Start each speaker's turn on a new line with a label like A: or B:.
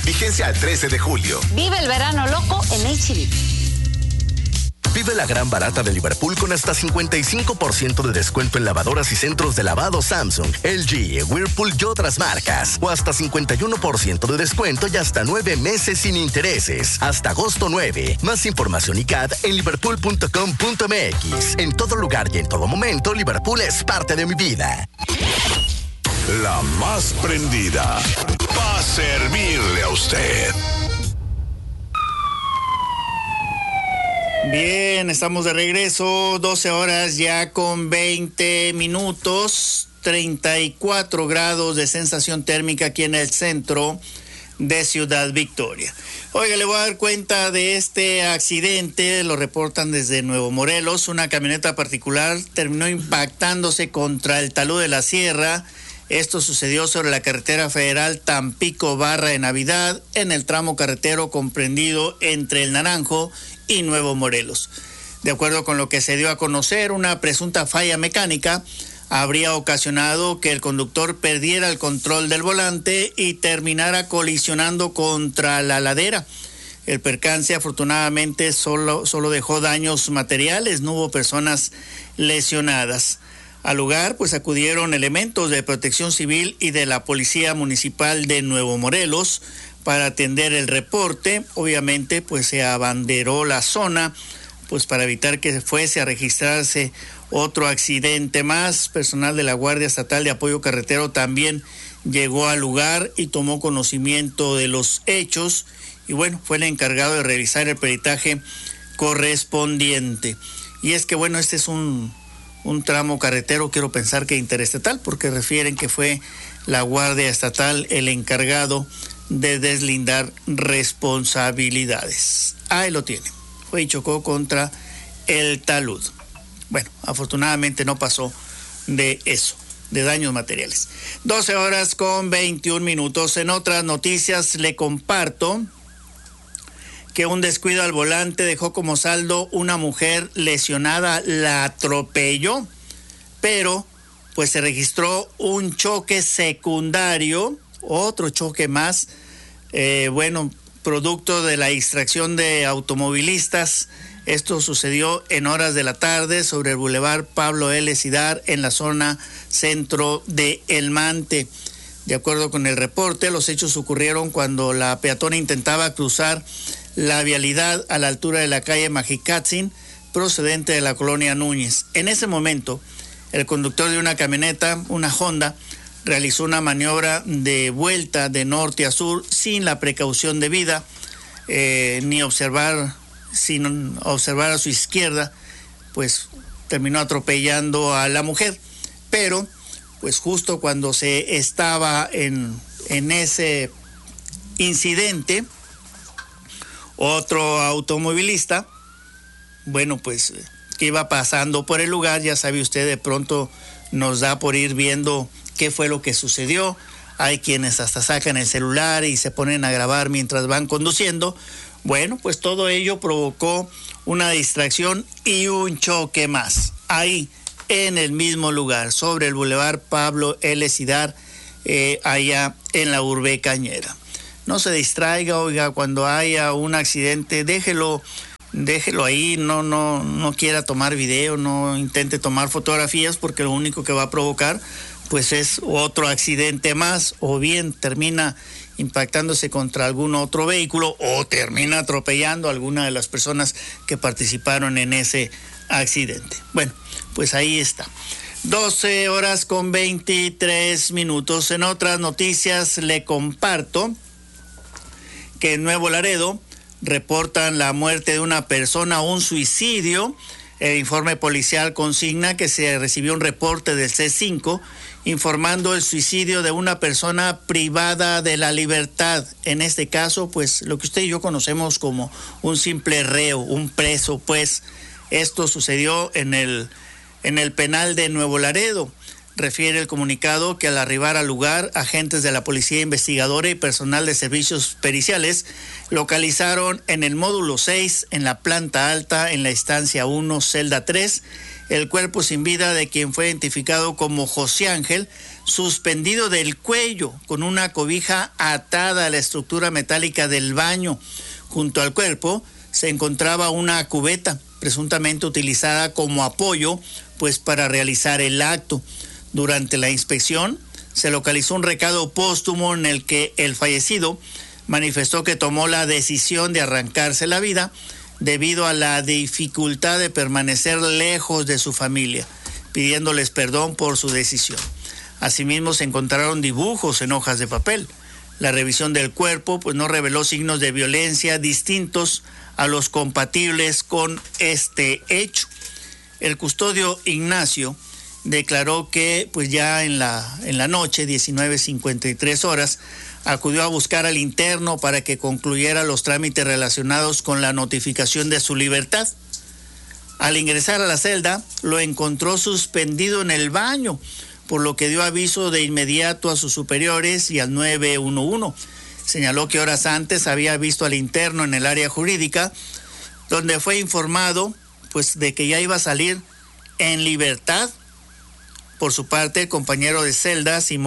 A: Vigencia al 13 de julio.
B: Vive el verano loco en H-E-B.
C: Vive la gran barata de Liverpool con hasta 55% de descuento en lavadoras y centros de lavado Samsung, LG, Whirlpool y otras marcas. O hasta 51% de descuento y hasta 9 meses sin intereses. Hasta agosto 9. Más información y CAD en liverpool.com.mx. En todo lugar y en todo momento, Liverpool es parte de mi vida.
A: La más prendida va a servirle a usted.
D: Bien, estamos de regreso, 12 horas ya con 20 minutos, 34 grados de sensación térmica aquí en el centro de Ciudad Victoria. Oiga, le voy a dar cuenta de este accidente, lo reportan desde Nuevo Morelos. Una camioneta particular terminó impactándose contra el talud de la sierra. Esto sucedió sobre la carretera federal Tampico-Barra de Navidad, en el tramo carretero comprendido entre El Naranjo y Nuevo Morelos. De acuerdo con lo que se dio a conocer, una presunta falla mecánica habría ocasionado que el conductor perdiera el control del volante y terminara colisionando contra la ladera. El percance afortunadamente solo dejó daños materiales, no hubo personas lesionadas. Al lugar pues acudieron elementos de Protección Civil y de la Policía Municipal de Nuevo Morelos para atender el reporte. Obviamente pues se abanderó la zona pues para evitar que fuese a registrarse otro accidente más. Personal de la Guardia Estatal de Apoyo Carretero también llegó al lugar y tomó conocimiento de los hechos y bueno, fue el encargado de realizar el peritaje correspondiente. Y es que bueno, este es un tramo carretero, quiero pensar que interestatal, porque refieren que fue la Guardia Estatal el encargado de deslindar responsabilidades. Ahí lo tiene. Fue y chocó contra el talud. Bueno, afortunadamente no pasó de eso, de daños materiales. 12 horas con 21 minutos. En otras noticias le comparto que un descuido al volante dejó como saldo una mujer lesionada, la atropelló, pero pues se registró un choque secundario, otro choque más, producto de la distracción de automovilistas. Esto sucedió en horas de la tarde sobre el Boulevard Pablo L. Cidar en la zona centro de El Mante. De acuerdo con el reporte, los hechos ocurrieron cuando la peatona intentaba cruzar la vialidad a la altura de la calle Majicatzin, procedente de la colonia Núñez. En ese momento, el conductor de una camioneta, una Honda, realizó una maniobra de vuelta de norte a sur sin la precaución debida, sin observar a su izquierda, pues terminó atropellando a la mujer. Pero, pues justo cuando se estaba en ese incidente, otro automovilista, que iba pasando por el lugar, ya sabe usted, de pronto nos da por ir viendo qué fue lo que sucedió. Hay quienes hasta sacan el celular y se ponen a grabar mientras van conduciendo. Bueno, pues todo ello provocó una distracción y un choque más. Ahí, en el mismo lugar, sobre el Boulevard Pablo L. Cidar, allá en la Urbe Cañera. No se distraiga, oiga, cuando haya un accidente, déjelo ahí, no quiera tomar video, no intente tomar fotografías, porque lo único que va a provocar pues es otro accidente más, o bien termina impactándose contra algún otro vehículo o termina atropellando a alguna de las personas que participaron en ese accidente. Bueno, pues ahí está. 12 horas con 23 minutos. En otras noticias le comparto que en Nuevo Laredo reportan la muerte de una persona, un suicidio. El informe policial consigna que se recibió un reporte del C5 informando el suicidio de una persona privada de la libertad. En este caso, pues lo que usted y yo conocemos como un simple reo, un preso, pues esto sucedió en el penal de Nuevo Laredo. Refiere el comunicado que al arribar al lugar, agentes de la policía investigadora y personal de servicios periciales localizaron en el módulo 6, en la planta alta, en la estancia 1, celda 3, el cuerpo sin vida de quien fue identificado como José Ángel, suspendido del cuello con una cobija atada a la estructura metálica del baño. Junto al cuerpo se encontraba una cubeta, presuntamente utilizada como apoyo, pues para realizar el acto. Durante la inspección se localizó un recado póstumo en el que el fallecido manifestó que tomó la decisión de arrancarse la vida debido a la dificultad de permanecer lejos de su familia, pidiéndoles perdón por su decisión. Asimismo, se encontraron dibujos en hojas de papel. La revisión del cuerpo pues no reveló signos de violencia distintos a los compatibles con este hecho. El custodio Ignacio declaró que pues ya en la noche, 19:53 horas, acudió a buscar al interno para que concluyera los trámites relacionados con la notificación de su libertad. Al ingresar a la celda, lo encontró suspendido en el baño, por lo que dio aviso de inmediato a sus superiores y al 911. Señaló que horas antes había visto al interno en el área jurídica, donde fue informado pues de que ya iba a salir en libertad. Por su parte, el compañero de celda, Simón